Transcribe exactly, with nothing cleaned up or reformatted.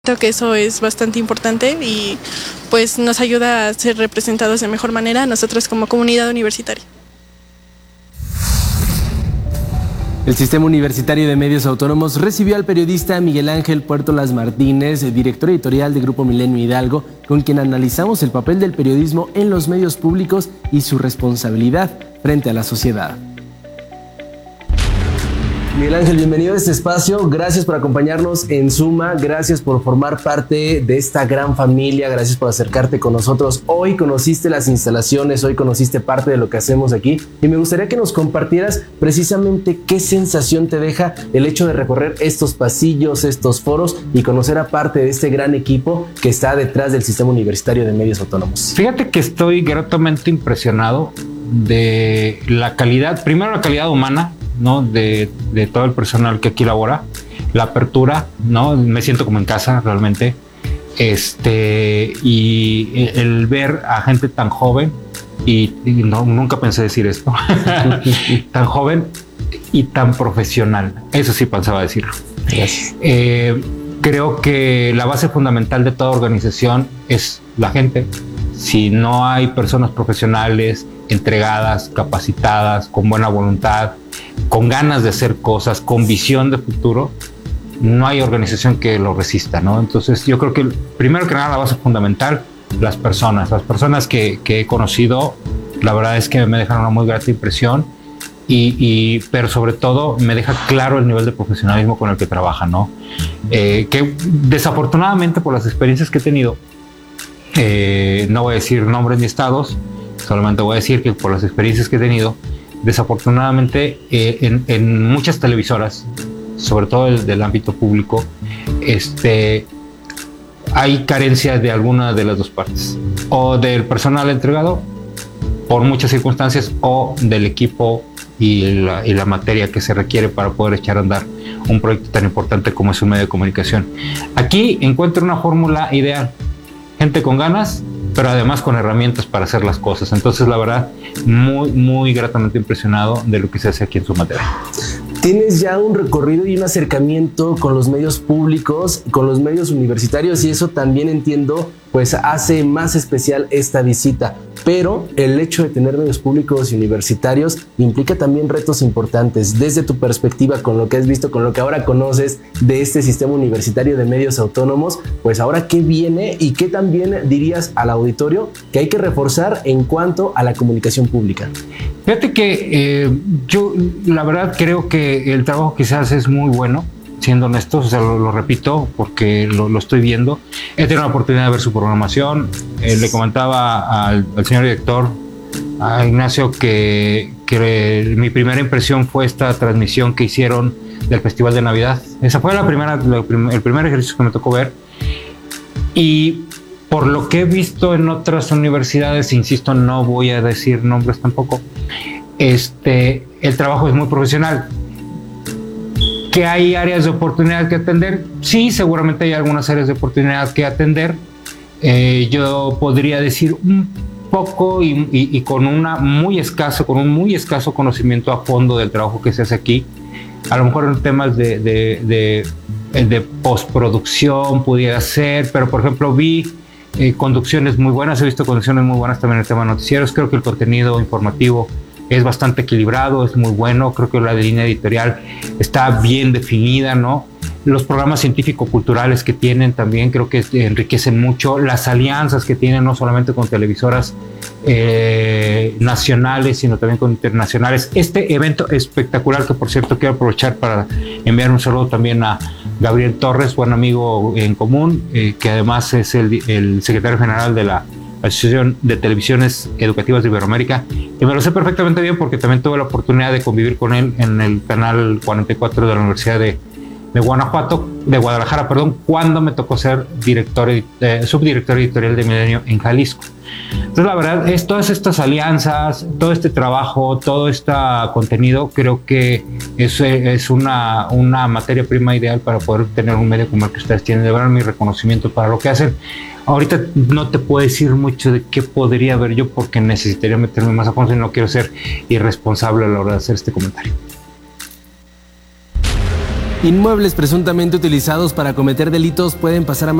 Creo que eso es bastante importante y pues nos ayuda a ser representados de mejor manera nosotros como comunidad universitaria. El Sistema Universitario de Medios Autónomos recibió al periodista Miguel Ángel Puertolas Martínez, director editorial de Grupo Milenio Hidalgo, con quien analizamos el papel del periodismo en los medios públicos y su responsabilidad frente a la sociedad. Miguel Ángel, bienvenido a este espacio. Gracias por acompañarnos en Suma. Gracias por formar parte de esta gran familia. Gracias por acercarte con nosotros. Hoy conociste las instalaciones, hoy conociste parte de lo que hacemos aquí. Y me gustaría que nos compartieras precisamente qué sensación te deja el hecho de recorrer estos pasillos, estos foros y conocer a parte de este gran equipo que está detrás del Sistema Universitario de Medios Autónomos. Fíjate que estoy gratamente impresionado de la calidad, primero la calidad humana, ¿no? De, de todo el personal que aquí labora, la apertura, ¿no? Me siento como en casa realmente, este, y el ver a gente tan joven, y, y no, nunca pensé decir esto, tan joven y tan profesional, eso sí pensaba decirlo. Gracias. Eh, creo que la base fundamental de toda organización es la gente. Si no hay personas profesionales, entregadas, capacitadas, con buena voluntad, con ganas de hacer cosas, con visión de futuro, no hay organización que lo resista, ¿no? Entonces yo creo que primero que nada la base fundamental, las personas, las personas que, que he conocido, la verdad es que me dejan una muy grata impresión, y, y, pero sobre todo me deja claro el nivel de profesionalismo con el que trabajan, ¿no? Eh, que desafortunadamente por las experiencias que he tenido, eh, no voy a decir nombres ni estados, solamente voy a decir que por las experiencias que he tenido, desafortunadamente eh, en, en muchas televisoras, sobre todo el, del ámbito público, este, hay carencia de alguna de las dos partes, o del personal entregado por muchas circunstancias, o del equipo y la, y la materia que se requiere para poder echar a andar un proyecto tan importante como es un medio de comunicación. Aquí encuentro una fórmula ideal: gente con ganas, pero además con herramientas para hacer las cosas. Entonces, la verdad, muy, muy gratamente impresionado de lo que se hace aquí en su materia. Tienes ya un recorrido y un acercamiento con los medios públicos, con los medios universitarios, y eso también entiendo, pues hace más especial esta visita. Pero el hecho de tener medios públicos y universitarios implica también retos importantes. Desde tu perspectiva, con lo que has visto, con lo que ahora conoces de este Sistema Universitario de Medios Autónomos, pues ahora, ¿qué viene y qué también dirías al auditorio que hay que reforzar en cuanto a la comunicación pública? Fíjate que eh, yo la verdad creo que el trabajo que se hace es muy bueno, siendo honestos, o sea, lo, lo repito porque lo, lo estoy viendo. He tenido la oportunidad de ver su programación. Eh, le comentaba al, al señor director, a Ignacio, que, que mi primera impresión fue esta transmisión que hicieron del Festival de Navidad. Esa fue la primera, la, el primer ejercicio que me tocó ver. Y por lo que he visto en otras universidades, insisto, no voy a decir nombres tampoco, este, el trabajo es muy profesional. ¿Que hay áreas de oportunidad que atender? Sí, seguramente hay algunas áreas de oportunidad que atender. Eh, yo podría decir un poco y, y, y con una muy escaso, con un muy escaso conocimiento a fondo del trabajo que se hace aquí. A lo mejor en temas de, de, de, de postproducción pudiera ser, pero por ejemplo vi eh, conducciones muy buenas, he visto conducciones muy buenas también en el tema de noticieros. Creo que el contenido informativo es bastante equilibrado, es muy bueno. Creo que la línea editorial está bien definida, ¿no? Los programas científico-culturales que tienen también creo que enriquecen mucho. Las alianzas que tienen, no solamente con televisoras eh, nacionales, sino también con internacionales. Este evento espectacular, que por cierto quiero aprovechar para enviar un saludo también a Gabriel Torres, buen amigo en común, eh, que además es el, el secretario general de la Asociación de Televisiones Educativas de Iberoamérica, y me lo sé perfectamente bien porque también tuve la oportunidad de convivir con él en el canal cuarenta y cuatro de la Universidad de, de Guanajuato, de Guadalajara, perdón, cuando me tocó ser director, eh, subdirector editorial de Milenio en Jalisco. Entonces, la verdad, es todas estas alianzas, todo este trabajo, todo este contenido, creo que es, es una, una materia prima ideal para poder tener un medio como el que ustedes tienen. De verdad, mi reconocimiento para lo que hacen. Ahorita no te puedo decir mucho de qué podría ver yo porque necesitaría meterme más a fondo y no quiero ser irresponsable a la hora de hacer este comentario. Inmuebles presuntamente utilizados para cometer delitos pueden pasar a